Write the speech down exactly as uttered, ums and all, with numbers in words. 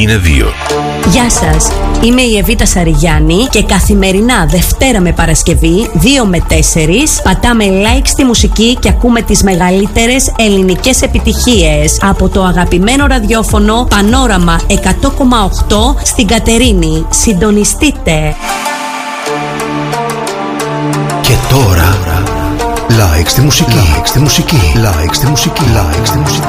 Είναι δύο. Γεια σας, είμαι η Εβίτα Σαριγιάννη και καθημερινά Δευτέρα με Παρασκευή δύο με τέσσερις πατάμε like στη μουσική και ακούμε τις μεγαλύτερες ελληνικές επιτυχίες από το αγαπημένο ραδιόφωνο Πανόραμα εκατό κόμμα οκτώ στην Κατερίνη. Συντονιστείτε! Και τώρα like στη μουσική, like στη μουσική, like στη μουσική, like στη μουσική.